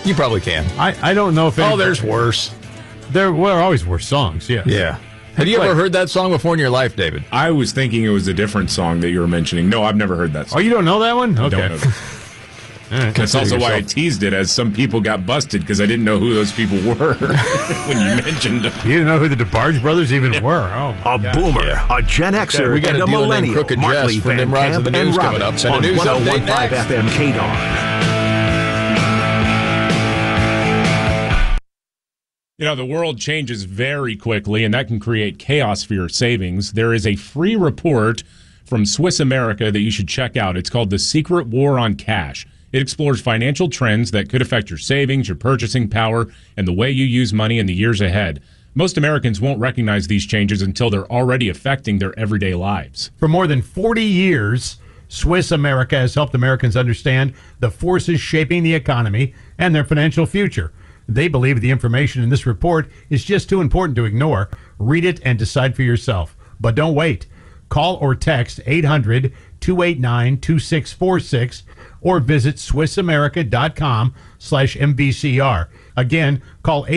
You probably can. I don't know if... there's worse. There were always worse songs, yeah. Yeah. Have you ever heard that song before in your life, David? I was thinking it was a different song that you were mentioning. No, I've never heard that song. Oh, you don't know that one? Okay. I don't know. Right. That's also why I teased it, as some people got busted because I didn't know who those people were when you mentioned them. You didn't know who the DeBarge brothers even were. Oh, a boomer, a Gen Xer, we got and a millennial. Crooked Jess from Nimrods of the News coming up. Send a news update next. FM KDARN. You know, the world changes very quickly, and that can create chaos for your savings. There is a free report from Swiss America that you should check out. It's called The Secret War on Cash. It explores financial trends that could affect your savings, your purchasing power, and the way you use money in the years ahead. Most Americans won't recognize these changes until they're already affecting their everyday lives. For more than 40 years, Swiss America has helped Americans understand the forces shaping the economy and their financial future. They believe the information in this report is just too important to ignore. Read it and decide for yourself. But don't wait. Call or text 800-289-2646 or visit SwissAmerica.com/MBCR. Again, call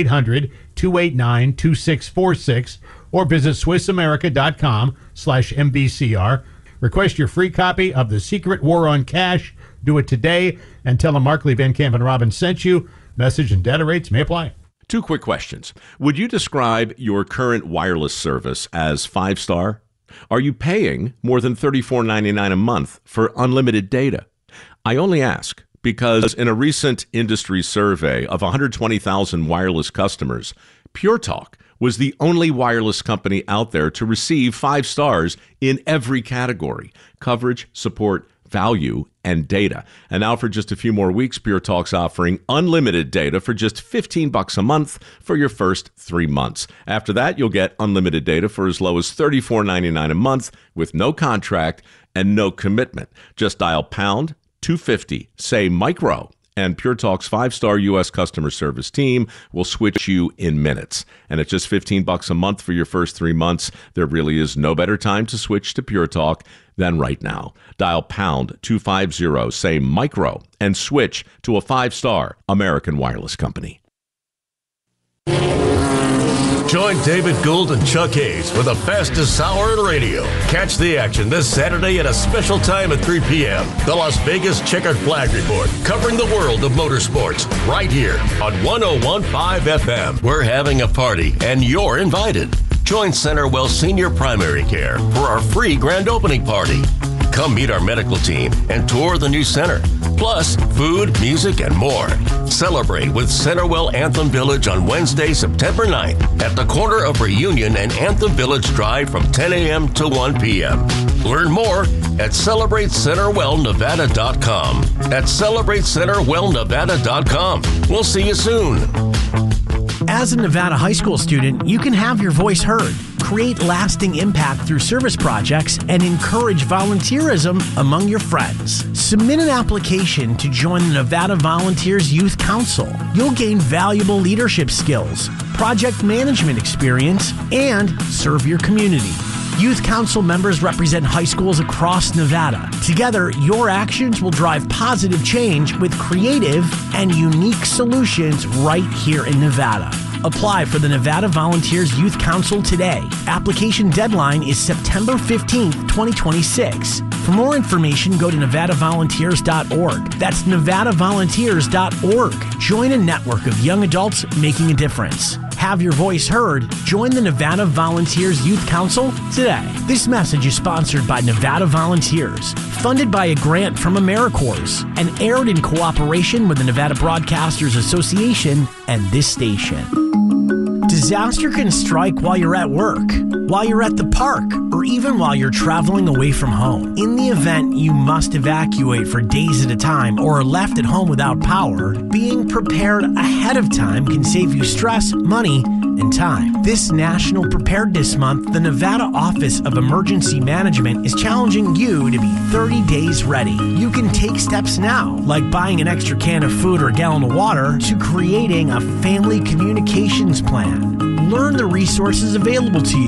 800-289-2646 or visit SwissAmerica.com/MBCR. Request your free copy of The Secret War on Cash. Do it today and tell them Markley, Van Camp, and Robin sent you. Message and data rates may apply. 2 quick questions. Would you describe your current wireless service as 5-star? Are you paying more than $34.99 a month for unlimited data? I only ask because in a recent industry survey of 120,000 wireless customers, Pure Talk was the only wireless company out there to receive 5 stars in every category: coverage, support, value, and data. And now for just a few more weeks, Pure Talk's offering unlimited data for just $15 a month for your first 3 months. After that, you'll get unlimited data for as low as $34.99 a month with no contract and no commitment. Just dial pound 250, say micro, and Pure Talk's 5-star U.S. customer service team will switch you in minutes. And at just $15 a month for your first 3 months, there really is no better time to switch to Pure Talk than right now. Dial pound 250, say micro, and switch to a 5-star American wireless company. Join David Gould and Chuck Hayes for the fastest hour in radio. Catch the action this Saturday at a special time at 3 p.m. The Las Vegas Checkered Flag Report, covering the world of motorsports, right here on 101.5 FM. We're having a party, and you're invited. Join CenterWell Senior Primary Care for our free grand opening party. Come meet our medical team and tour the new center. Plus, food, music, and more. Celebrate with CenterWell Anthem Village on Wednesday, September 9th at the corner of Reunion and Anthem Village Drive from 10 a.m. to 1 p.m. Learn more at CelebrateCenterWellNevada.com. At CelebrateCenterWellNevada.com. We'll see you soon. As a Nevada high school student, you can have your voice heard, create lasting impact through service projects, and encourage volunteerism among your friends. Submit an application to join the Nevada Volunteers Youth Council. You'll gain valuable leadership skills, project management experience, and serve your community. Youth Council members represent high schools across Nevada. Together, your actions will drive positive change with creative and unique solutions right here in Nevada. Apply for the Nevada Volunteers Youth Council today. Application deadline is September 15th, 2026. For more information, go to NevadaVolunteers.org. That's NevadaVolunteers.org. Join a network of young adults making a difference. Have your voice heard. Join the Nevada Volunteers Youth Council today. This message is sponsored by Nevada Volunteers, funded by a grant from AmeriCorps, and aired in cooperation with the Nevada Broadcasters Association and this station. Disaster can strike while you're at work, while you're at the park, or even while you're traveling away from home. In the event you must evacuate for days at a time or are left at home without power, being prepared ahead of time can save you stress, money, and time. This National Preparedness Month, the Nevada Office of Emergency Management is challenging you to be 30 days ready. You can take steps now, like buying an extra can of food or a gallon of water, to creating a family communications plan. Learn the resources available to you.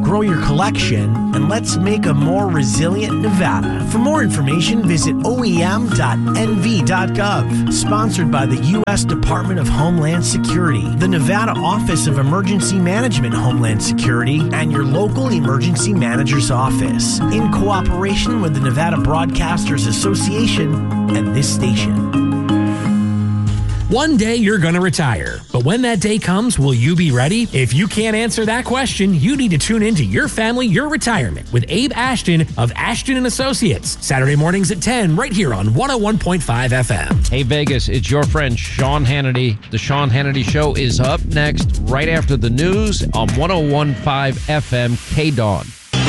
grow your collection, and let's make a more resilient Nevada. For more information, visit oem.nv.gov. Sponsored by the U.S. Department of Homeland Security, the Nevada Office of Emergency Management Homeland Security, and your local emergency manager's office, in cooperation with the Nevada Broadcasters Association and this station. One day you're going to retire, but when that day comes, will you be ready? If you can't answer that question, you need to tune into Your Family, Your Retirement with Abe Ashton of Ashton & Associates, Saturday mornings at 10 right here on 101.5 FM. Hey Vegas, it's your friend Sean Hannity. The Sean Hannity Show is up next right after the news on 101.5 FM KDAWN.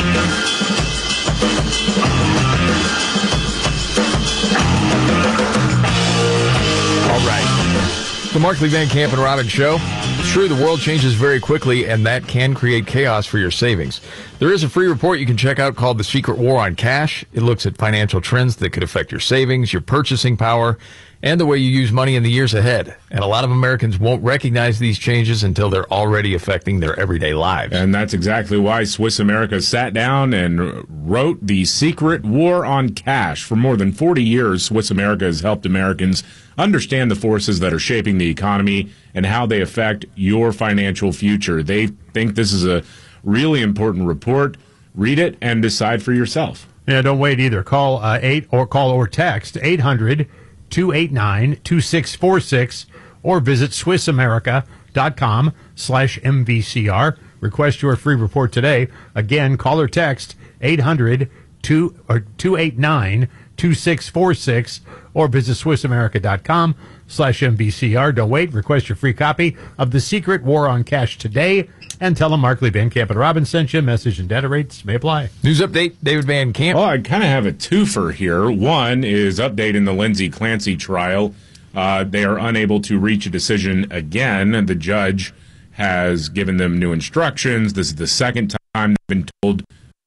All right. The Markley, Van Camp, and Robbins Show. It's true, the world changes very quickly, and that can create chaos for your savings. There is a free report you can check out called The Secret War on Cash. It looks at financial trends that could affect your savings, your purchasing power, and the way you use money in the years ahead. And a lot of Americans won't recognize these changes until they're already affecting their everyday lives. And that's exactly why Swiss America sat down and wrote The Secret War on Cash. For more than 40 years, Swiss America has helped Americans understand the forces that are shaping the economy and how they affect your financial future. They think this is a really important report. Read it and decide for yourself. Yeah, don't wait either. Call or text 800-289-2646 or visit SwissAmerica.com/MVCR. Request your free report today. Again, call or text 800-289-2646 or visit SwissAmerica.com/MVCR. Don't wait. Request your free copy of The Secret War on Cash today and tell them Markley, Van Camp, and Robbins sent you. Message and data rates may apply. News update, David Van Camp. Well, I kind of have a twofer here. One is update in the Lindsay Clancy trial. They are unable to reach a decision again. The judge has given them new instructions. This is the second time they've been told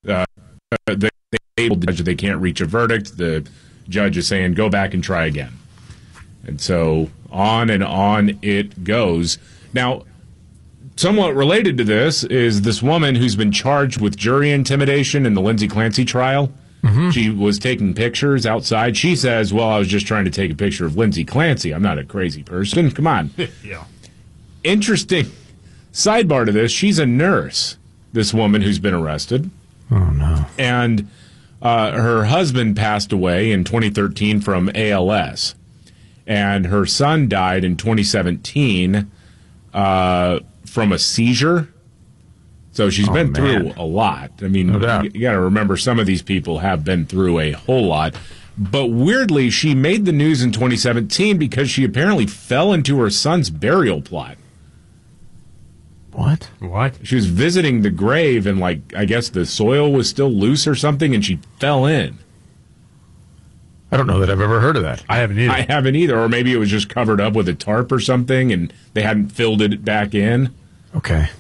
they can't reach a verdict. The judge is saying, go back and try again. And so on and on it goes. Now, somewhat related to this is this woman who's been charged with jury intimidation in the Lindsay Clancy trial. Mm-hmm. She was taking pictures outside. She says, well, I was just trying to take a picture of Lindsay Clancy. I'm not a crazy person. Come on. Yeah. Interesting sidebar to this. She's a nurse, this woman who's been arrested. Oh, no. And her husband passed away in 2013 from ALS. And her son died in 2017 from a seizure. So she's been through a lot. I mean, you got to remember some of these people have been through a whole lot. But weirdly, she made the news in 2017 because she apparently fell into her son's burial plot. What? She was visiting the grave and, I guess the soil was still loose or something, and she fell in. I don't know that I've ever heard of that. I haven't either. Or maybe it was just covered up with a tarp or something, and they hadn't filled it back in. Okay.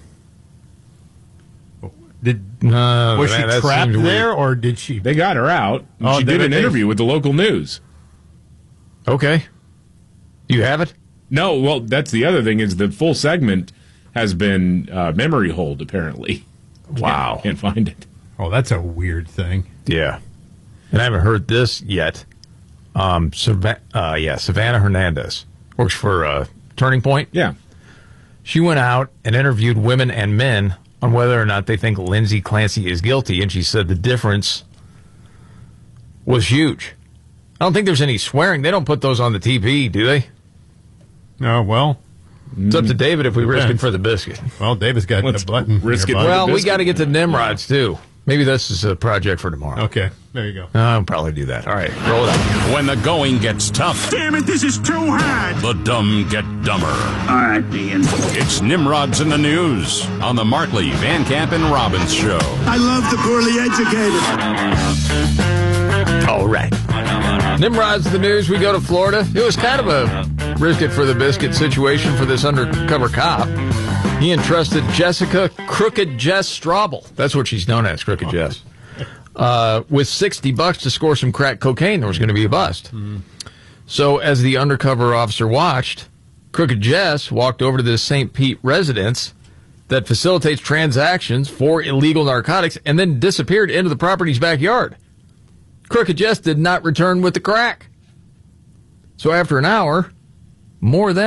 Was she trapped there, or did she? They got her out. She did an interview with the local news. Okay. You have it? No, well, that's the other thing is the full segment has been memory hold, apparently. Wow. Can't find it. Oh, that's a weird thing. Yeah. And I haven't heard this yet. Savannah Hernandez works for Turning Point. Yeah. She went out and interviewed women and men on whether or not they think Lindsay Clancy is guilty, and she said the difference was huge. I don't think there's any swearing. They don't put those on the TV, do they? No, well. It's up to David if we risk it for the biscuit. Well, David's got a button. Risk it. Well, we got to get to Nimrods, too. Maybe this is a project for tomorrow. Okay, there you go. I'll probably do that. All right, roll it up. When the going gets tough, Damn it, this is too hard. the dumb get dumber. All right, Ian. It's Nimrods in the News on the Markley, Van Camp, and Robbins Show. I love the poorly educated. All right. Nimrod's the news. We go to Florida. It was kind of a risk it for the biscuit situation for this undercover cop. He entrusted Jessica Crooked Jess Straubel, that's what she's known as, Crooked Jess, with $60 to score some crack cocaine. There was going to be a bust. So as the undercover officer watched, Crooked Jess walked over to this St. Pete residence that facilitates transactions for illegal narcotics and then disappeared into the property's backyard. Crooked Jess did not return with the crack. So after an hour, more than